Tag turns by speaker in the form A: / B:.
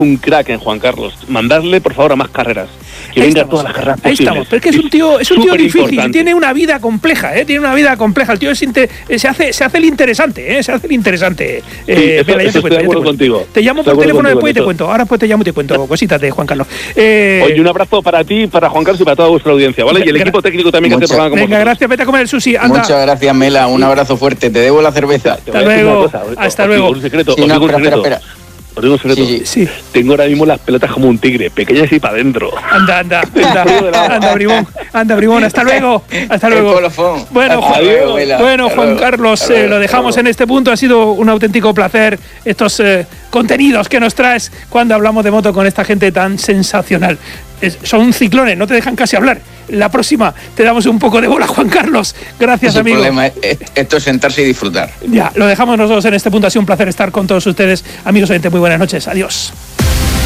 A: un crack en Juan Carlos. Mandarle, por favor, a más carreras. Que venga a todas las carreras posibles.
B: Ahí estamos, pero es que es un tío difícil, tiene una vida compleja, tiene una vida compleja. El tío se hace el interesante, se hace el interesante.
A: Mira, estoy de acuerdo contigo.
B: Te llamo por teléfono después y te cuento. Ahora pues te llamo y te cuento cositas de Juan Carlos.
A: Oye, un abrazo para ti, para Juan Carlos y para toda vuestra audiencia, ¿vale? Y el equipo técnico también que hace el programa con vosotros.
B: Venga, gracias, vete a comer el sushi, anda.
C: Muchas gracias, Mela, un abrazo fuerte, te debo la cerveza.
B: Hasta luego.
A: Un secreto,
C: espera.
A: Os digo un secreto.
C: Sí.
A: Tengo ahora mismo las pelotas como un tigre, pequeñas y para adentro.
B: Anda, Bribón, hasta luego. Bueno, Juan Carlos, lo dejamos en este punto. Ha sido un auténtico placer estos contenidos que nos traes cuando hablamos de moto con esta gente tan sensacional. Son ciclones, no te dejan casi hablar. La próxima te damos un poco de bola, Juan Carlos. Gracias, amigo.
C: El problema, esto es sentarse y disfrutar.
B: Ya, lo dejamos nosotros en este punto. Ha sido un placer estar con todos ustedes. Amigos oyentes, muy buenas noches. Adiós.